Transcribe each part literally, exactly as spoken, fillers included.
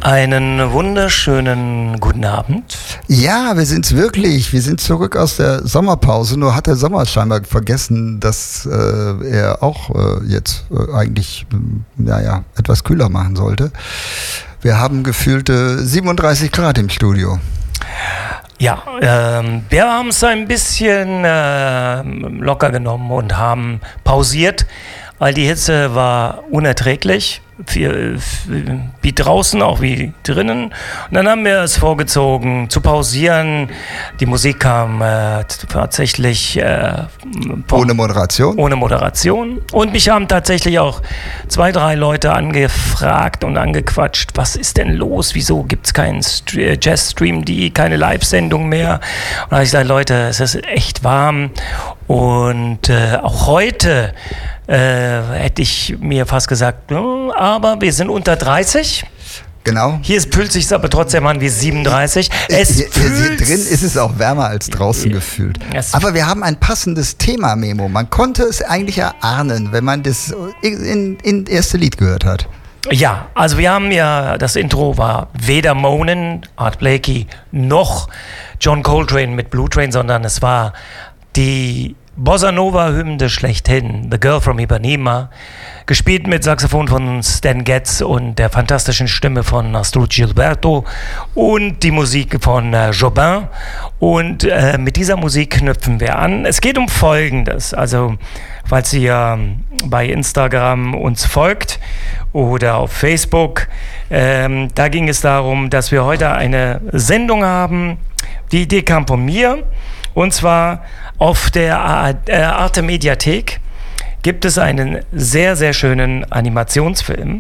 Einen wunderschönen guten Abend. Ja, wir sind's wirklich. Wir sind zurück aus der Sommerpause. Nur hat der Sommer scheinbar vergessen, dass äh, er auch äh, jetzt äh, eigentlich, äh, naja, etwas kühler machen sollte. Wir haben gefühlte siebenunddreißig Grad im Studio. Ja, ähm, wir haben es ein bisschen äh, locker genommen und haben pausiert, weil die Hitze war unerträglich. Wie, wie draußen, auch wie drinnen. Und dann haben wir es vorgezogen, zu pausieren. Die Musik kam äh, tatsächlich äh, ohne Moderation. Ohne Moderation. Und mich haben tatsächlich auch zwei, drei Leute angefragt und angequatscht, was ist denn los? Wieso gibt es keinen St- Jazz-Stream, die keine Live-Sendung mehr? Und da habe ich gesagt, Leute, es ist echt warm. Und äh, auch heute Äh, hätte ich mir fast gesagt, aber wir sind unter dreißig. Genau. Hier fühlt sich aber trotzdem an wie siebenunddreißig. Es hier, hier, hier drin ist es auch wärmer als draußen ja, gefühlt. Aber wir haben ein passendes Thema, Memo. Man konnte es eigentlich erahnen, wenn man das in, in erste Lied gehört hat. Ja, also wir haben ja, das Intro war weder Monen, Art Blakey, noch John Coltrane mit Blue Train, sondern es war die Bossa Nova-Hymne schlechthin, The Girl from Ipanema, gespielt mit Saxophon von Stan Getz und der fantastischen Stimme von Astrud Gilberto und die Musik von äh, Jobin. Und äh, mit dieser Musik knüpfen wir an. Es geht um Folgendes, also falls ihr bei Instagram uns folgt oder auf Facebook, ähm, da ging es darum, dass wir heute eine Sendung haben. Die Idee kam von mir. Und zwar auf der Arte Mediathek gibt es einen sehr, sehr schönen Animationsfilm.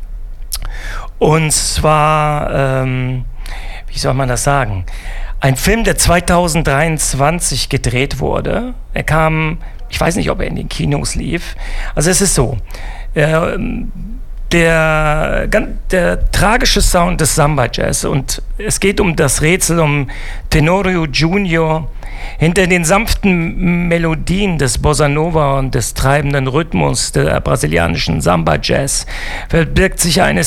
Und zwar, ähm, wie soll man das sagen? Ein Film, der zweitausenddreiundzwanzig gedreht wurde. Er kam, ich weiß nicht, ob er in den Kinos lief. Also es ist so, äh, Der, der tragische Sound des Samba Jazz, und es geht um das Rätsel um Tenorio Junior. Hinter den sanften Melodien des Bossa Nova und des treibenden Rhythmus der brasilianischen Samba Jazz verbirgt sich eine